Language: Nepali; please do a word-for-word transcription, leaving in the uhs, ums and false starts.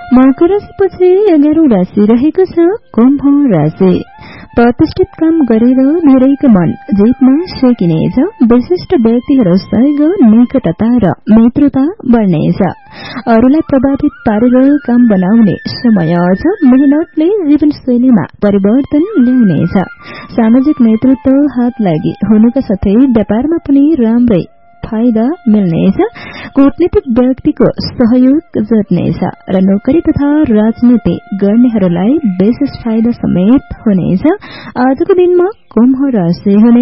मकर राशिपछि एघारौं राशि रहेको छ कुम्भ राशि। प्रतिष्ठित काम गरेर धेरैको मन जित्न सकिनेछ। विशिष्ट व्यक्तिहरूसँग निकटता र मित्रता बढ्नेछ। अरूलाई प्रभावित पारेर काम बनाउने समय छ। मेहनतले जीवनशैलीमा परिवर्तन ल्याउनेछ। सामाजिक नेतृत्व हात लागि हुनुका साथै व्यापारमा पनि राम्रै फाइदा मिल्नेछ। कूटनीतिक व्यक्तिको सहयोग जुट्नेछ र नोकरी तथा राजनीति गर्नेहरूलाई विशेष फाइदा समेत हुनेछ। आजको दिनमा कुम्भ राशि हुने